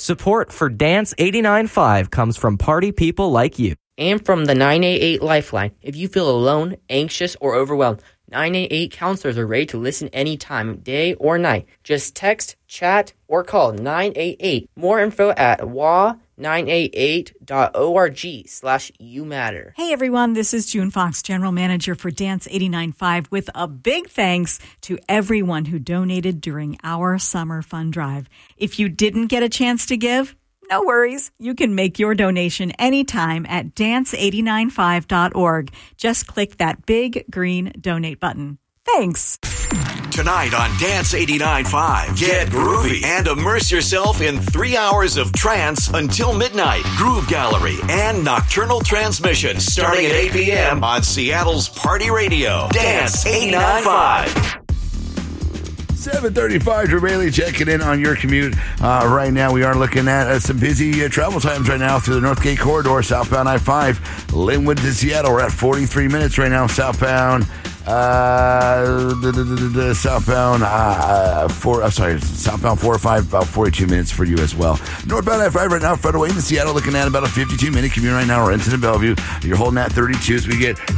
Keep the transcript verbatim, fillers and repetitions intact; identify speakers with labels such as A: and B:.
A: Support for Dance eighty-nine point five comes from party people like you.
B: And from the nine eight eight Lifeline. If you feel alone, anxious, or overwhelmed, nine eight eight counselors are ready to listen anytime, day or night. Just text, chat, or call nine eight eight. More info at w a nine eight eight dot org slash you matter.
C: Hey everyone, this is June Fox, General Manager for Dance eighty-nine point five, with a big thanks to everyone who donated during our summer fun drive. If you didn't get a chance to give, no worries. You can make your donation anytime at dance eight nine five dot org. Just click that big green donate button. Thanks.
D: Tonight on Dance eighty-nine point five, get groovy and immerse yourself in three hours of trance until midnight. Groove Gallery and Nocturnal Transmission starting at eight p.m. on Seattle's Party Radio. Dance eighty-nine point five.
E: seven thirty-five, Drew Bailey checking in on your commute. Uh, right now, we are looking at uh, some busy uh, travel times right now through the Northgate Corridor, southbound I five, Linwood to Seattle. We're at forty-three minutes right now, southbound. Uh, the, the, the, the southbound uh, four. I'm sorry, southbound four or five, about forty-two minutes for you as well. Northbound I five right now, Federal Way in Seattle, looking at about a fifty-two minute commute right now. We're into the Bellevue. You're holding at thirty-two as we get